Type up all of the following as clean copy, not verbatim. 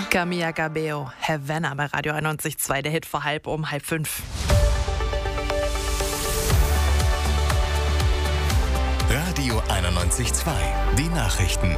Camila Cabello, Havana bei Radio 91.2, der Hit vor halb fünf. Radio 91.2, die Nachrichten.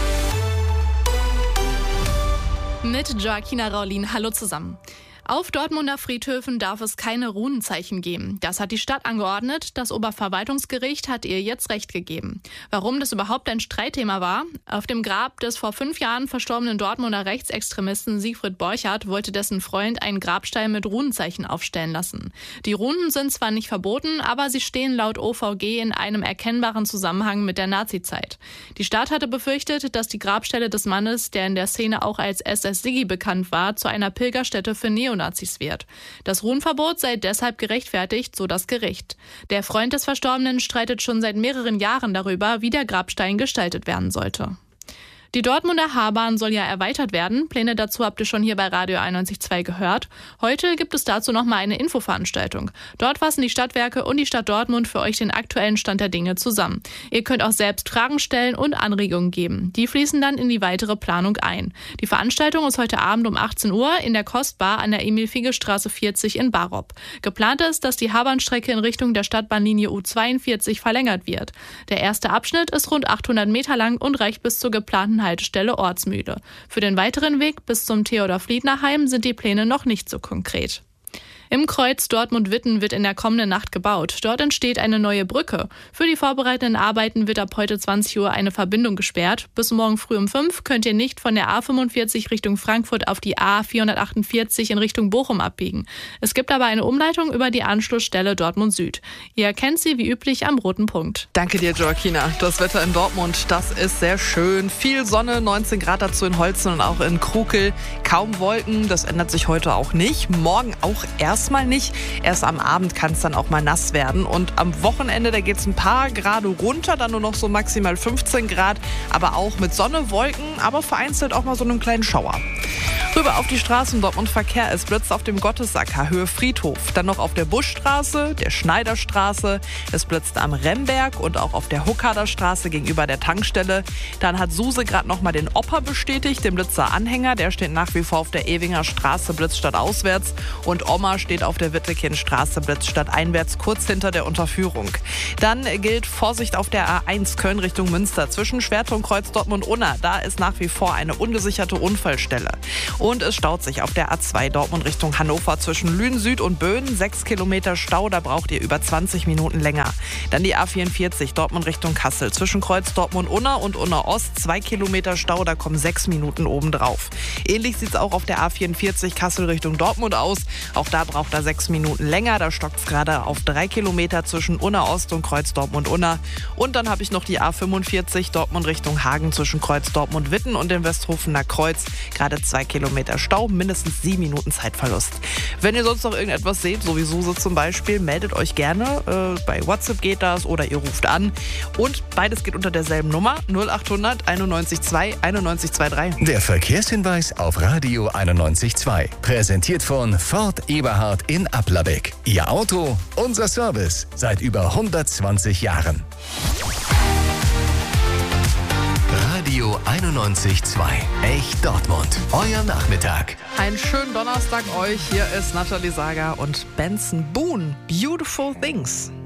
Mit Joaquina Raulin, hallo zusammen. Auf Dortmunder Friedhöfen darf es keine Runenzeichen geben. Das hat die Stadt angeordnet. Das Oberverwaltungsgericht hat ihr jetzt Recht gegeben. Warum das überhaupt ein Streitthema war? Auf dem Grab des vor 5 Jahren verstorbenen Dortmunder Rechtsextremisten Siegfried Borchardt wollte dessen Freund einen Grabstein mit Runenzeichen aufstellen lassen. Die Runen sind zwar nicht verboten, aber sie stehen laut OVG in einem erkennbaren Zusammenhang mit der Nazizeit. Die Stadt hatte befürchtet, dass die Grabstelle des Mannes, der in der Szene auch als SS Siggi bekannt war, zu einer Pilgerstätte für Neonazis wird. Das Runenverbot sei deshalb gerechtfertigt, so das Gericht. Der Freund des Verstorbenen streitet schon seit mehreren Jahren darüber, wie der Grabstein gestaltet werden sollte. Die Dortmunder H-Bahn soll ja erweitert werden. Pläne dazu habt ihr schon hier bei Radio 91.2 gehört. Heute gibt es dazu nochmal eine Infoveranstaltung. Dort fassen die Stadtwerke und die Stadt Dortmund für euch den aktuellen Stand der Dinge zusammen. Ihr könnt auch selbst Fragen stellen und Anregungen geben. Die fließen dann in die weitere Planung ein. Die Veranstaltung ist heute Abend um 18 Uhr in der Kostbar an der Emil-Figge-Straße 40 in Barop. Geplant ist, dass die H-Bahn-Strecke in Richtung der Stadtbahnlinie U42 verlängert wird. Der erste Abschnitt ist rund 800 Meter lang und reicht bis zur geplanten Haltestelle Ortsmühle. Für den weiteren Weg bis zum Theodor-Fliedner-Heim sind die Pläne noch nicht so konkret. Im Kreuz Dortmund-Witten wird in der kommenden Nacht gebaut. Dort entsteht eine neue Brücke. Für die vorbereitenden Arbeiten wird ab heute 20 Uhr eine Verbindung gesperrt. Bis morgen früh um 5 könnt ihr nicht von der A45 Richtung Frankfurt auf die A448 in Richtung Bochum abbiegen. Es gibt aber eine Umleitung über die Anschlussstelle Dortmund Süd. Ihr erkennt sie wie üblich am roten Punkt. Danke dir, Joaquina. Das Wetter in Dortmund, das ist sehr schön. Viel Sonne, 19 Grad dazu in Holzen und auch in Krukel. Kaum Wolken, das ändert sich heute auch nicht. Morgen auch erstmal nicht. Erst am Abend kann es dann auch mal nass werden. Und am Wochenende, da geht es ein paar Grad runter, dann nur noch so maximal 15 Grad. Aber auch mit Sonne, Wolken, aber vereinzelt auch mal so einen kleinen Schauer. Rüber auf die Straßen Dortmund Verkehr. Es blitzt auf dem Gottesacker, Höhe Friedhof. Dann noch auf der Buschstraße, der Schneiderstraße. Es blitzt am Remberg und auch auf der Huckader Straße gegenüber der Tankstelle. Dann hat Suse gerade noch mal den Opa bestätigt, den Blitzer-Anhänger. Der steht nach wie vor auf der Ewinger Straße, Blitzstadt auswärts. Und Oma steht auf der Wittekindstraße, Blitzstadt einwärts, kurz hinter der Unterführung. Dann gilt Vorsicht auf der A1 Köln Richtung Münster. Zwischen Schwertturmkreuz Dortmund-Unna, da ist nach wie vor eine ungesicherte Unfallstelle. Und es staut sich auf der A2 Dortmund Richtung Hannover zwischen Lünen Süd und Böen. 6 Kilometer Stau, da braucht ihr über 20 Minuten länger. Dann die A44 Dortmund Richtung Kassel. Zwischen Kreuz Dortmund-Unna und Unna-Ost 2 Kilometer Stau, da kommen 6 Minuten obendrauf. Ähnlich sieht es auch auf der A44 Kassel Richtung Dortmund aus. Auch da braucht er 6 Minuten länger. Da stockt es gerade auf 3 Kilometer zwischen Unna-Ost und Kreuz Dortmund-Unna. Und dann habe ich noch die A45 Dortmund Richtung Hagen zwischen Kreuz Dortmund-Witten und dem Westhofener Kreuz. Gerade 2 Kilometer Stau, mindestens 7 Minuten Zeitverlust. Wenn ihr sonst noch irgendetwas seht, so wie Suse zum Beispiel, meldet euch gerne. Bei WhatsApp geht das oder ihr ruft an. Und beides geht unter derselben Nummer 0800 91 2 91 23. Der Verkehrshinweis auf Radio 91.2. Präsentiert von Ford Eberhard in Applerbeck. Ihr Auto, unser Service. Seit über 120 Jahren. Radio 91.2. Echt Dortmund. Euer Nachmittag. Einen schönen Donnerstag euch. Hier ist Natalie Sager und Benson Boone. Beautiful Things.